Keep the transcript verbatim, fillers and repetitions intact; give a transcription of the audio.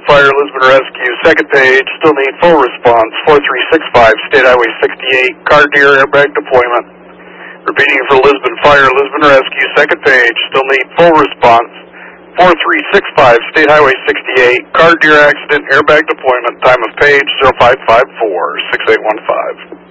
Fire, Lisbon Rescue, second page, still need full response, four three six five, State Highway sixty-eight, car deer airbag deployment. Repeating for Lisbon Fire, Lisbon Rescue, second page, still need full response, four three six five, State Highway sixty-eight, car deer accident, airbag deployment, time of page zero five five four, six eight one five.